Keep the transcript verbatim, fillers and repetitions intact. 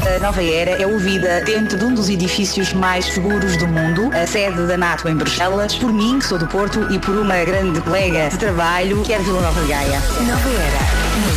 A Nova Era é ouvida dentro de um dos edifícios mais seguros do mundo, a sede da NATO em Bruxelas, por mim, que sou do Porto, e por uma grande colega de trabalho, que é de Vila Nova de Gaia. Nova Era.